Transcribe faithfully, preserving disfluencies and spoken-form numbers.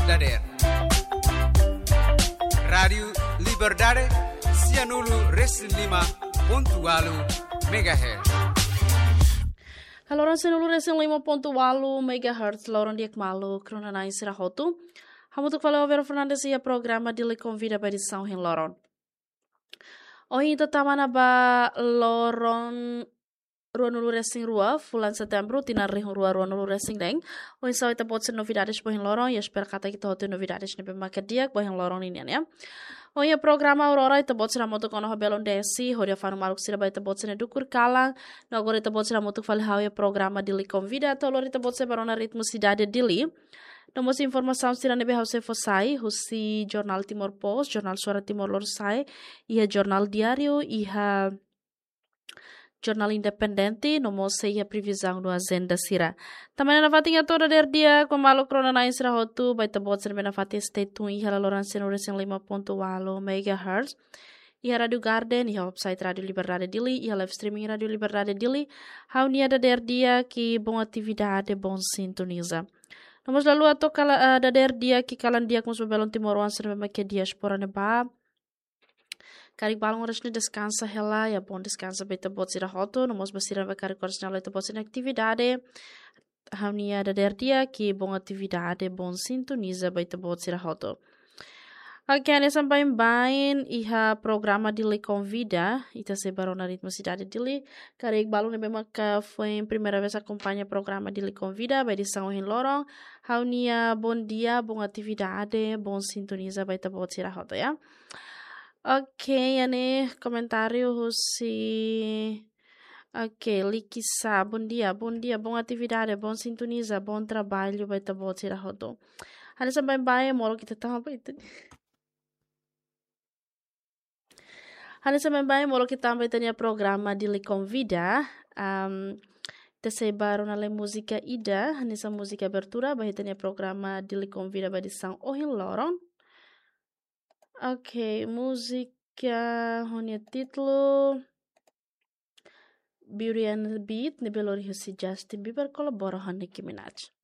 Dader. Radio Liberdade Sianulu Resin lima ponto walu megahertz. Halo orang Sianulu Resin lima ponto walu megahertz. Lauron diak malu krona na insira hotu. Hamutuk valeu Vera Fernandes e a programa de lhe convida para edição em Loron. Hoje tama na ba Loron Ruanulu Racing Rua, fulan setembro, tina rih Rua Ruanulu Racing Deng. Hoje só está pode ser novidades por em Loron e espero que até hote novidades nebe makedia por em Loron ini ya. Hoje o programa Aurora está pode ser a moto kono belon desi, hoje fanu maluk sira ba está pode ser dukur kalang. No agora está pode ser a moto fale hau o programa de lhe convida, to lori está pode ser para na ritmo cidade de li. Nomos informação sira nebe hau se fosai, husi Jornal Timor Post, Jornal Suara Timor Leste, e a Jornal Diário e a Jornal Independente, nomos se a previsão no agenda sira. Também na fatinha toda der dia, com malo krona na insira hotu, vai tabot ser na fatinha stay tune e a Lourenço no Racing lima ponto walu megahertz. E a Radio Garden, e a website Radio Liberdade Dili, e a live streaming Radio Liberdade Dili, hau nia da der dia que bom atividade, bom sintoniza. Nomos lalu atau kala uh, da der dia que kalan dia com os belon timoruan ser me que diaspora ne ba. Karik balong resne descansa hela, ya bom descansa beta bot sira hoto, nomos basira ba karik korsna leta bot sira atividade. Hau nia da der dia que bom atividade, bom sintoniza beta bot sira hoto. Ok, ane sampai bain iha programa dili convida, ita se baru na ritmo cidade dili. Karik balong ne memang que foi em primeira vez acompanha programa dili convida, vai edição em Lorong. Hau nia bom dia, bom atividade, bom sintoniza beta bot sira hoto ya. Oke, ane comentário husi. Ok, likisa, bom dia, bom dia, bom atividade, bom sintoniza, bom trabalho, vai estar bom tirar rodo. Ane sampai bae molo kita tahu apa itu. Ane sampai bae molo kita tambah itu programa de lhe convida. Um, Te baru na le música ida, ane sa música abertura, vai ter programa de lhe convida vai de São Ohin Loron. Ok, música, onde título Beauty and the Beat, ne belori husi Justin Bieber kolabora com Nicki Minaj.